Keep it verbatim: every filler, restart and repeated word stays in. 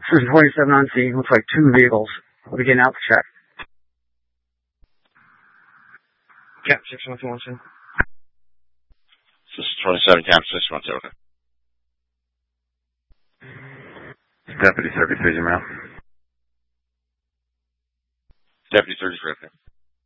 This is twenty-seven on scene. Looks like two vehicles. We'll be getting out to check. Cap six one two one two. This is twenty-seven, Cap six one two. Okay. Deputy thirty-three, you out. Deputy thirty-three, okay.